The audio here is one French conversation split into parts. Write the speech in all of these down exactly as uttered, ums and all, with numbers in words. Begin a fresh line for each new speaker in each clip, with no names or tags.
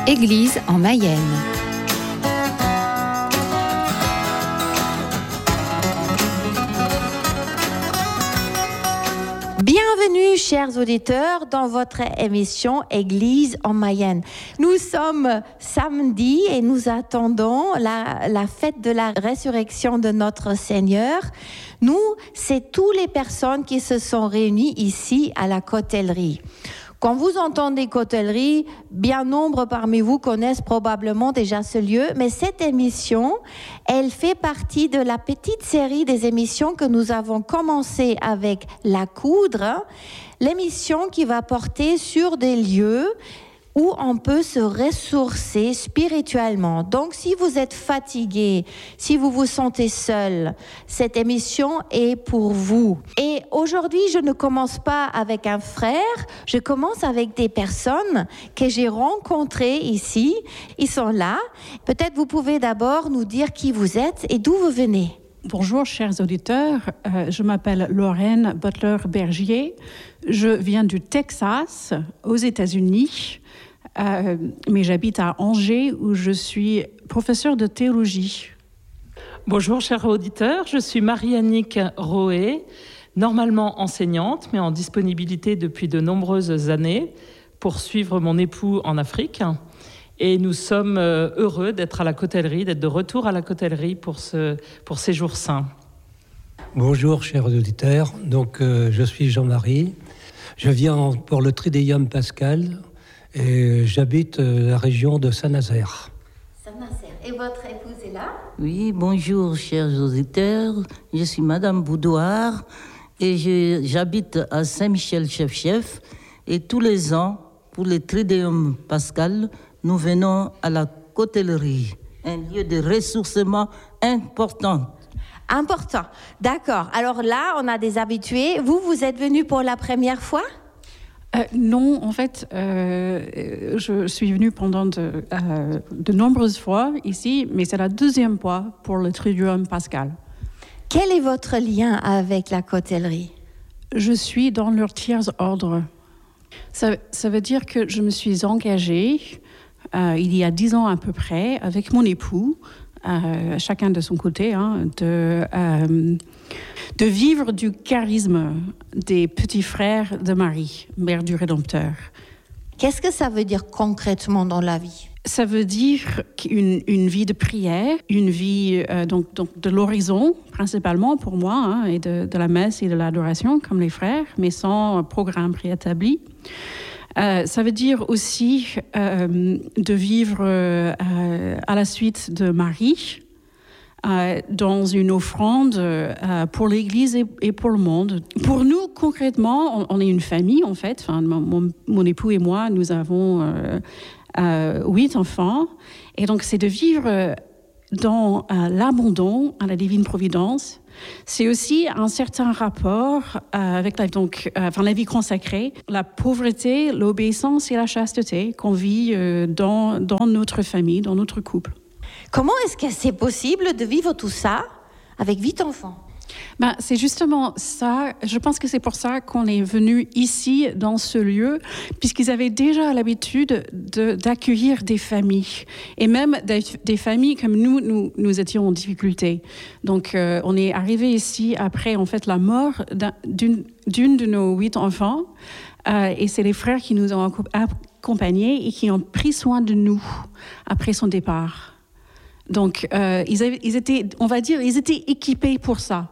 Église en Mayenne.
Bienvenue, chers auditeurs, dans votre émission Église en Mayenne. Nous sommes samedi et nous attendons la, la fête de la résurrection de notre Seigneur. Nous, c'est toutes les personnes qui se sont réunies ici à la Cotellerie. Quand vous entendez Cotellerie, bien nombre parmi vous connaissent probablement déjà ce lieu, mais cette émission, elle fait partie de la petite série des émissions que nous avons commencé avec La Coudre, l'émission qui va porter sur des lieux où on peut se ressourcer spirituellement. Donc, si vous êtes fatigué, si vous vous sentez seul, cette émission est pour vous. Et aujourd'hui, je ne commence pas avec un frère, je commence avec des personnes que j'ai rencontrées ici. Ils sont là. Peut-être vous pouvez d'abord nous dire qui vous êtes et d'où vous venez.
Bonjour, chers auditeurs. Euh, je m'appelle Lorraine Butler-Bergier. Je viens du Texas, aux États-Unis. Euh, mais j'habite à Angers où je suis professeure de théologie.
Bonjour chers auditeurs, je suis Marie-Annick Roé, normalement enseignante mais en disponibilité depuis de nombreuses années pour suivre mon époux en Afrique. Et nous sommes heureux d'être à la Cotellerie, d'être de retour à la Cotellerie pour, ce, pour ces jours saints.
Bonjour chers auditeurs, donc euh, je suis Jean-Marie, je viens pour le Triduum Pascal. Et j'habite la région de Saint-Nazaire.
Saint-Nazaire. Et votre épouse est là ?
Oui, bonjour chers auditeurs. Je suis Madame Boudoir et je, j'habite à Saint-Michel-Chef-Chef. Et tous les ans, pour le Triduum Pascal, nous venons à la Cotellerie, un lieu de ressourcement important.
Important, d'accord. Alors là, on a des habitués. Vous, vous êtes venus pour la première fois ?
Euh, non, en fait, euh, je suis venue pendant de, euh, de nombreuses fois ici, mais c'est la deuxième fois pour le Triduum Pascal.
Quel est votre lien avec la Cotellerie ?
Je suis dans leur tiers ordre. Ça, ça veut dire que je me suis engagée euh, il y a dix ans à peu près avec mon époux, euh, chacun de son côté, hein, de... Euh, de vivre du charisme des petits frères de Marie, mère du Rédempteur.
Qu'est-ce que ça veut dire concrètement dans la vie ?
Ça veut dire une, une vie de prière, une vie euh, donc, donc de l'horizon, principalement pour moi, hein, et de, de la messe et de l'adoration, comme les frères, mais sans programme préétabli. Euh, ça veut dire aussi euh, de vivre euh, à la suite de Marie, Euh, dans une offrande euh, pour l'Église et, et pour le monde. Pour nous, concrètement, on, on est une famille, en fait. Enfin, mon, mon époux et moi, nous avons euh, euh, huit enfants. Et donc, c'est de vivre dans euh, l'abandon à la divine providence. C'est aussi un certain rapport euh, avec la, donc, euh, enfin, la vie consacrée, la pauvreté, l'obéissance et la chasteté qu'on vit euh, dans, dans notre famille, dans notre couple.
Comment est-ce que c'est possible de vivre tout ça avec huit enfants ?
Ben, c'est justement ça. Je pense que c'est pour ça qu'on est venu ici, dans ce lieu, puisqu'ils avaient déjà l'habitude de, d'accueillir des familles. Et même des, des familles comme nous, nous, nous étions en difficulté. Donc, euh, on est arrivé ici après, en fait, la mort d'un, d'une, d'une de nos huit enfants. Euh, et c'est les frères qui nous ont accompagnés et qui ont pris soin de nous après son départ. Donc, euh, ils, avaient, ils étaient, on va dire, ils étaient équipés pour ça.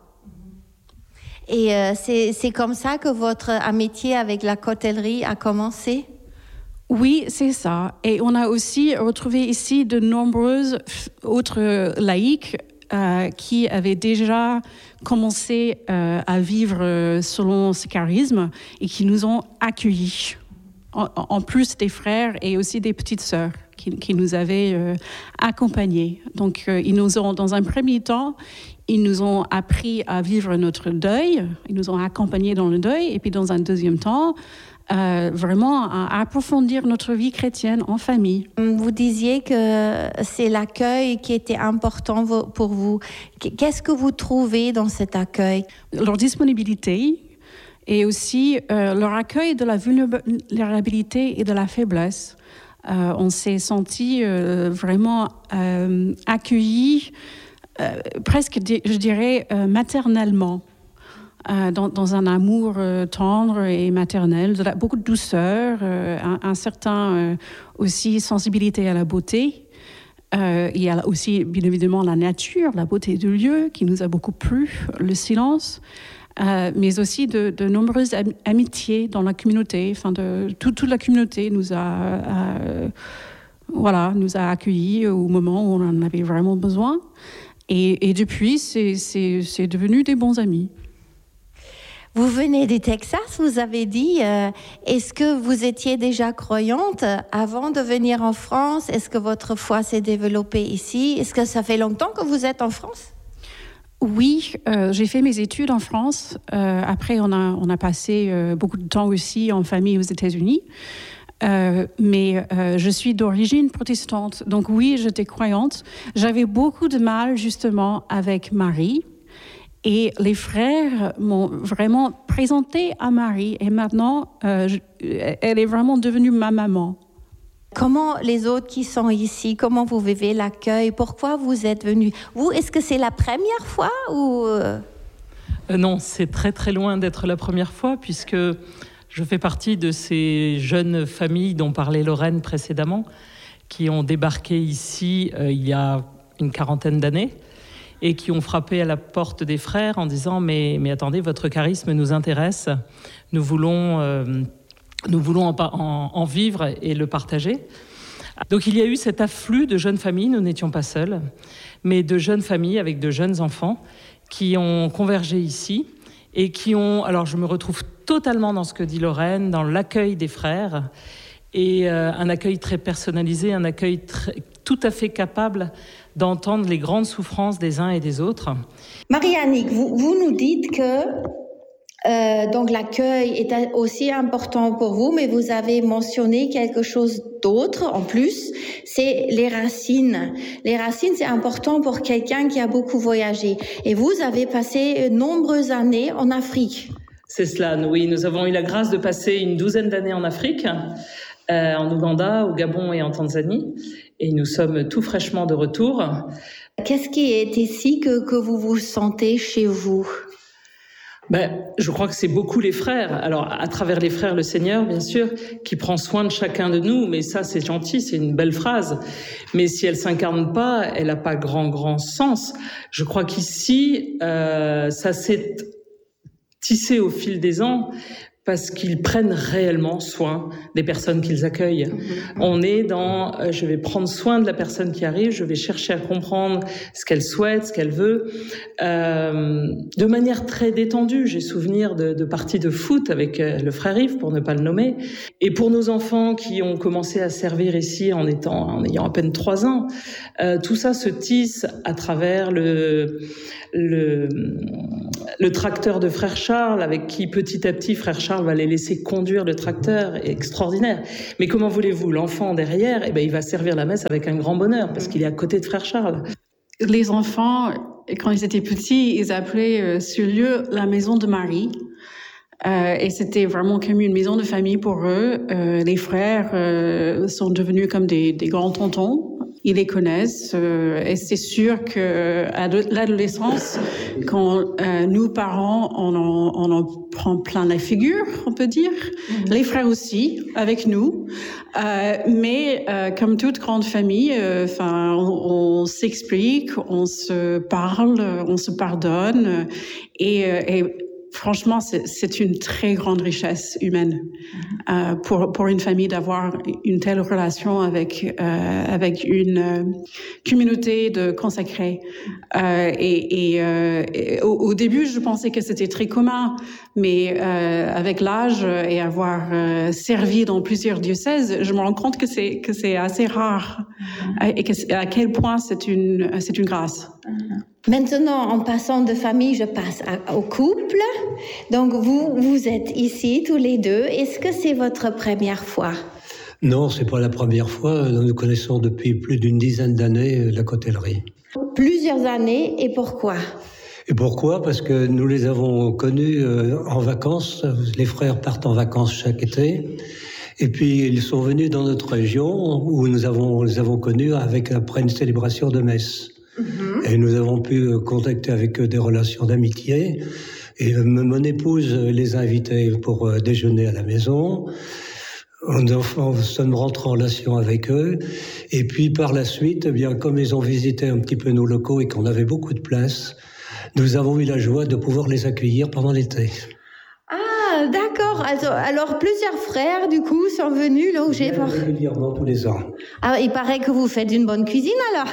Et euh, c'est, c'est comme ça que votre amitié avec la Cotellerie a commencé ?
Oui, c'est ça. Et on a aussi retrouvé ici de nombreuses autres laïcs euh, qui avaient déjà commencé euh, à vivre selon ce charisme et qui nous ont accueillis. En, en plus des frères et aussi des petites sœurs qui, qui nous avaient euh, accompagnés. Donc, euh, ils nous ont, dans un premier temps, ils nous ont appris à vivre notre deuil, ils nous ont accompagnés dans le deuil, et puis dans un deuxième temps, euh, vraiment à approfondir notre vie chrétienne en famille.
Vous disiez que c'est l'accueil qui était important pour vous. Qu'est-ce que vous trouvez dans cet accueil ?
Leur disponibilité, et aussi euh, leur accueil de la vulnérabilité et de la faiblesse. Euh, on s'est senti euh, vraiment euh, accueillis, euh, presque, je dirais, euh, maternellement. Euh, dans, dans un amour euh, tendre et maternel, de la, beaucoup de douceur, euh, un, un certain euh, aussi sensibilité à la beauté. Euh, il y a aussi, bien évidemment, la nature, la beauté du lieu qui nous a beaucoup plu, le silence, euh, mais aussi de, de nombreuses am- amitiés dans la communauté. Enfin, de, tout, toute la communauté nous a, a, voilà, nous a accueillis au moment où on en avait vraiment besoin. Et, et depuis, c'est, c'est, c'est devenu des bons amis.
Vous venez du Texas, vous avez dit. Euh, est-ce que vous étiez déjà croyante avant de venir en France? Est-ce que votre foi s'est développée ici? Est-ce que ça fait longtemps que vous êtes en France?
Oui, euh, j'ai fait mes études en France. Euh, après, on a, on a passé euh, beaucoup de temps aussi en famille aux États-Unis. Euh, mais euh, je suis d'origine protestante. Donc oui, j'étais croyante. J'avais beaucoup de mal justement avec Marie. Et les frères m'ont vraiment présenté à Marie. Et maintenant, euh, je, elle est vraiment devenue ma maman.
Comment les autres qui sont ici, comment vous vivez l'accueil? Pourquoi vous êtes venus? Vous, est-ce que c'est la première fois ou...
euh, Non, c'est très très loin d'être la première fois, puisque je fais partie de ces jeunes familles dont parlait Lorraine précédemment, qui ont débarqué ici euh, il y a une quarantaine d'années, et qui ont frappé à la porte des frères en disant mais, « mais attendez, votre charisme nous intéresse, nous voulons, euh, nous voulons en, en, en vivre et le partager ». Donc il y a eu cet afflux de jeunes familles, nous n'étions pas seuls, mais de jeunes familles avec de jeunes enfants qui ont convergé ici et qui ont... Alors je me retrouve totalement dans ce que dit Lorraine, dans l'accueil des frères, et euh, un accueil très personnalisé, un accueil très, tout à fait capable d'entendre les grandes souffrances des uns et des autres.
Marie-Annick, vous, vous nous dites que euh, donc l'accueil est aussi important pour vous, mais vous avez mentionné quelque chose d'autre en plus, c'est les racines. Les racines, c'est important pour quelqu'un qui a beaucoup voyagé. Et vous avez passé de nombreuses années en Afrique.
C'est cela, oui. Nous avons eu la grâce de passer une douzaine d'années en Afrique, euh, en Ouganda, au Gabon et en Tanzanie. Et nous sommes tout fraîchement de retour.
Qu'est-ce qui est ici que, que vous vous sentez chez vous?
Ben, je crois que c'est beaucoup les frères. Alors, à travers les frères, le Seigneur, bien sûr, qui prend soin de chacun de nous. Mais ça, c'est gentil, c'est une belle phrase. Mais si elle s'incarne pas, elle n'a pas grand, grand sens. Je crois qu'ici, euh, ça s'est tissé au fil des ans, parce qu'ils prennent réellement soin des personnes qu'ils accueillent. Mmh. On est dans, euh, je vais prendre soin de la personne qui arrive, je vais chercher à comprendre ce qu'elle souhaite, ce qu'elle veut, euh, de manière très détendue. J'ai souvenir de, de parties de foot avec euh, le frère Yves, pour ne pas le nommer. Et pour nos enfants qui ont commencé à servir ici en étant, en ayant à peine trois ans, euh, tout ça se tisse à travers le, le, le tracteur de frère Charles, avec qui petit à petit frère Charles va les laisser conduire le tracteur, extraordinaire. Mais comment voulez-vous, l'enfant derrière, eh ben, il va servir la messe avec un grand bonheur, parce qu'il est à côté de frère Charles.
Les enfants, quand ils étaient petits, ils appelaient ce lieu la maison de Marie. Euh, et c'était vraiment comme une maison de famille pour eux. Euh, les frères euh, sont devenus comme des, des grands tontons. Ils les connaissent euh, et c'est sûr que à l'adolescence, quand euh, nous parents, on en, on en prend plein la figure, on peut dire. Mm-hmm. Les frères aussi, avec nous. Euh, mais euh, comme toute grande famille, enfin, euh, on, on s'explique, on se parle, on se pardonne et, et franchement, c'est, c'est une très grande richesse humaine euh, pour pour une famille d'avoir une telle relation avec euh, avec une euh, communauté de consacrés. Euh, et, et, euh, et au, au début, je pensais que c'était très commun, mais euh, avec l'âge et avoir euh, servi dans plusieurs diocèses, je me rends compte que c'est que c'est assez rare et que à quel point c'est une c'est une grâce.
Maintenant, en passant de famille, je passe à, au couple. Donc, vous, vous êtes ici tous les deux. Est-ce que c'est votre première fois?
Non, c'est pas la première fois. Nous nous connaissons depuis plus d'une dizaine d'années, la Cotellerie.
Plusieurs années, et pourquoi?
Et pourquoi? Parce que nous les avons connus euh, en vacances. Les frères partent en vacances chaque été. Et puis ils sont venus dans notre région où nous avons, les avons connus avec, après une célébration de messe. Mm-hmm. Et nous avons pu contacter avec eux des relations d'amitié. Et mon épouse les a invités pour déjeuner à la maison. On, on sommes rentrés en relation avec eux. Et puis par la suite, eh bien, comme ils ont visité un petit peu nos locaux et qu'on avait beaucoup de place, nous avons eu la joie de pouvoir les accueillir pendant l'été.
Ah, d'accord. Alors, alors plusieurs frères, du coup, sont venus loger.
Par... régulièrement, tous les ans.
Ah, il paraît que vous faites une bonne cuisine, alors.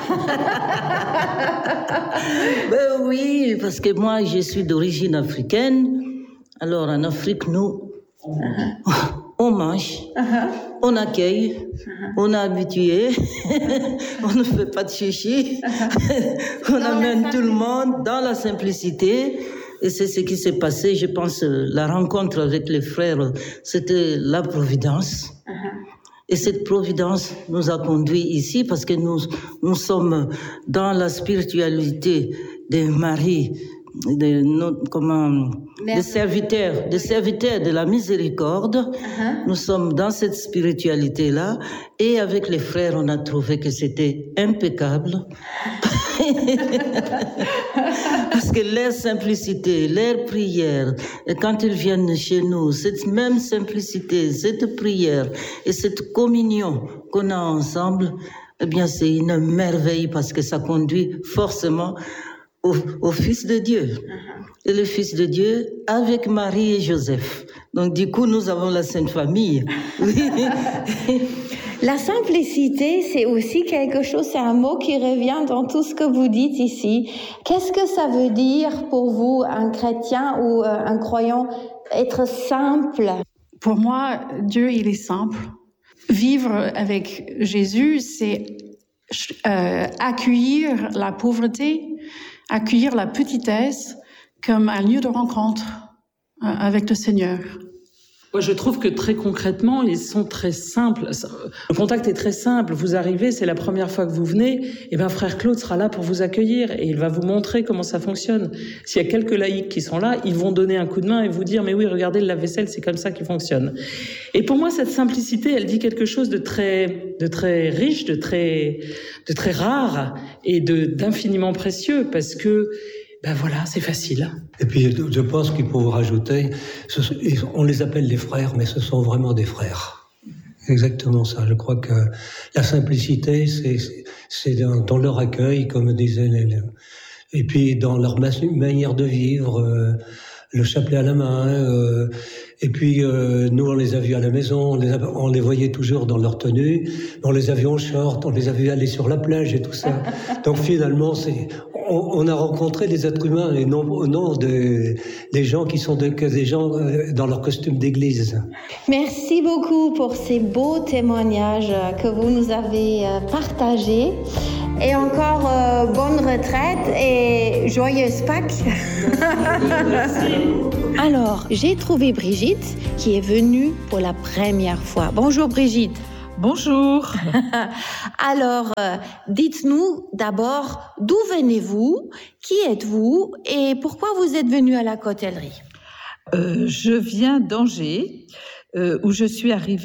Ben oui, parce que moi, je suis d'origine africaine. Alors, en Afrique, nous, uh-huh. on mange, uh-huh. on accueille, uh-huh. on est habitué, on ne fait pas de chichi, uh-huh. on dans amène tout le monde dans la simplicité. Et c'est ce qui s'est passé, je pense, la rencontre avec les frères, c'était la providence. Uh-huh. Et cette providence nous a conduits ici parce que nous, nous sommes dans la spiritualité des maris, des, comment, des serviteurs, des serviteurs de la miséricorde. Uh-huh. Nous sommes dans cette spiritualité-là. Et avec les frères, on a trouvé que c'était impeccable. Parce que leur simplicité, leur prière, et quand ils viennent chez nous, cette même simplicité, cette prière et cette communion qu'on a ensemble, eh bien, c'est une merveille parce que ça conduit forcément au, au Fils de Dieu. Uh-huh. Et le Fils de Dieu avec Marie et Joseph. Donc, du coup, nous avons la Sainte Famille.
La simplicité, c'est aussi quelque chose, c'est un mot qui revient dans tout ce que vous dites ici. Qu'est-ce que ça veut dire pour vous, un chrétien ou un croyant, être simple?
Pour moi, Dieu, il est simple. Vivre avec Jésus, c'est euh, accueillir la pauvreté, accueillir la petitesse comme un lieu de rencontre euh, avec le Seigneur.
Moi, je trouve que très concrètement, ils sont très simples. Le contact est très simple. Vous arrivez, c'est la première fois que vous venez, et ben frère Claude sera là pour vous accueillir et il va vous montrer comment ça fonctionne. S'il y a quelques laïcs qui sont là, ils vont donner un coup de main et vous dire mais oui, regardez le lave-vaisselle, c'est comme ça qu'il fonctionne. Et pour moi, cette simplicité, elle dit quelque chose de très, de très riche, de très, de très rare et de d'infiniment précieux parce que ben voilà, c'est facile.
Et puis, je pense qu'il faut rajouter, ce, on les appelle les frères, mais ce sont vraiment des frères. Exactement ça. Je crois que la simplicité, c'est, c'est dans, dans leur accueil, comme disaient les, et puis dans leur manière de vivre, euh, le chapelet à la main. Euh, et puis, euh, nous, on les a vus à la maison, on les, a, on les voyait toujours dans leur tenue, on les a vus en short, on les a vus aller sur la plage et tout ça. Donc finalement, c'est, on, on a rencontré des êtres humains et non, non des, des gens qui sont de, que des gens dans leur costume d'église.
Merci beaucoup pour ces beaux témoignages que vous nous avez partagés. Et encore euh, bonne retraite et joyeuse Pâques. Alors, j'ai trouvé Brigitte qui est venue pour la première fois. Bonjour Brigitte.
Bonjour.
Alors, euh, dites-nous d'abord d'où venez-vous, qui êtes-vous et pourquoi vous êtes venue à la Côtellerie?
euh, Je viens d'Angers, euh, où je suis arrivée